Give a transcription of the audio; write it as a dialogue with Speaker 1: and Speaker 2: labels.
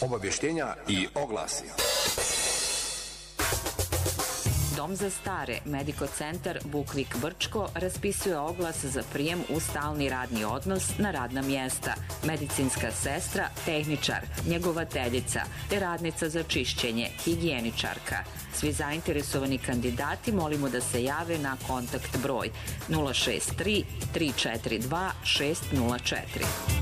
Speaker 1: Obavještenja i oglasi.
Speaker 2: Dom za stare, Medico Centar Bukvik Brčko raspisuje oglas za prijem u stalni radni odnos na radna mjesta. Medicinska sestra, tehničar, njegovateljica, te radnica za čišćenje, higijeničarka. Svi zainteresovani kandidati molimo da se jave na kontakt broj 063 342 604.